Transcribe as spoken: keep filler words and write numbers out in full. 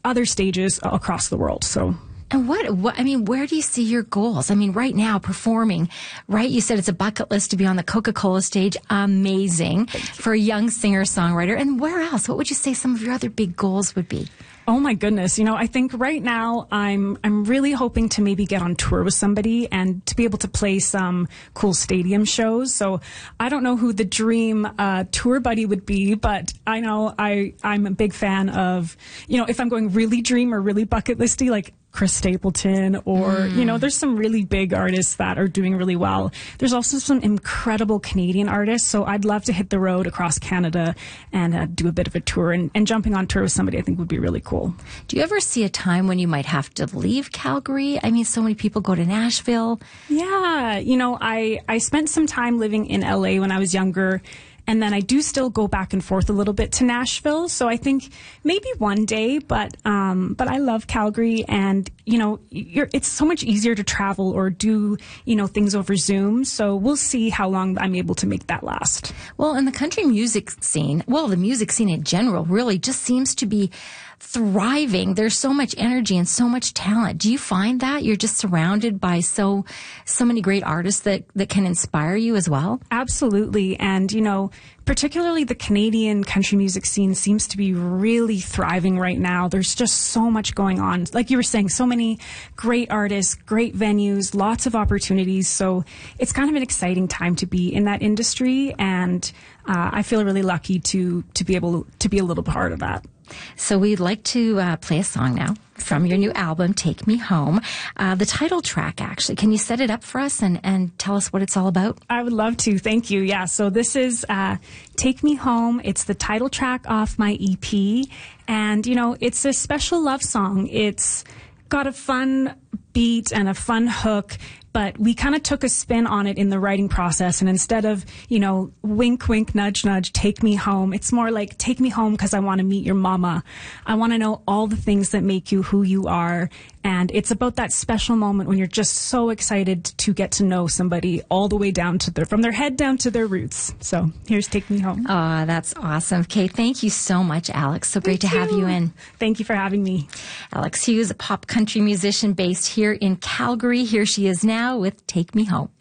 other stages across the world. So. And what, what, I mean, where do you see your goals? I mean, right now, performing, right? You said it's a bucket list to be on the Coca-Cola stage. Amazing for a young singer-songwriter. And where else? What would you say some of your other big goals would be? Oh my goodness. You know, I think right now I'm, I'm really hoping to maybe get on tour with somebody and to be able to play some cool stadium shows. So I don't know who the dream, uh, tour buddy would be, but I know I, I'm a big fan of, you know, if I'm going really dream or really bucket listy, like Chris Stapleton or, mm. you know, there's some really big artists that are doing really well. There's also some incredible Canadian artists. So I'd love to hit the road across Canada and uh, do a bit of a tour, and, and jumping on tour with somebody I think would be really cool. Do you ever see a time when you might have to leave Calgary? I mean, so many people go to Nashville. Yeah. You know, I, I spent some time living in L A when I was younger. And then I do still go back and forth a little bit to Nashville. So I think maybe one day, but, um, but I love Calgary, and, you know, you're, it's so much easier to travel or do, you know, things over Zoom. So we'll see how long I'm able to make that last. Well, in the country music scene, well, the music scene in general really just seems to be thriving. There's so much energy and so much talent. Do you find that you're just surrounded by so, so many great artists that, that can inspire you as well? Absolutely. And, you know, particularly the Canadian country music scene seems to be really thriving right now. There's just so much going on. Like you were saying, so many great artists, great venues, lots of opportunities. So it's kind of an exciting time to be in that industry. And uh, I feel really lucky to, to be able to be a little part of that. So we'd like to uh, play a song now from your new album, Take Me Home. Uh, the title track, actually. Can you set it up for us and, and tell us what it's all about? I would love to. Thank you. Yeah, so this is uh, Take Me Home. It's the title track off my E P. And, you know, it's a special love song. It's got a fun beat and a fun hook, but we kind of took a spin on it in the writing process. And instead of, you know, wink, wink, nudge, nudge, take me home, it's more like take me home because I want to meet your mama. I want to know all the things that make you who you are. And it's about that special moment when you're just so excited to get to know somebody all the way down to their, from their head down to their roots. So here's Take Me Home. Oh, that's awesome. Okay, thank you so much, Alex. So great to have you in. Thank you for having me. Alex Hughes, a pop country musician based here in Calgary. Here she is now with Take Me Home.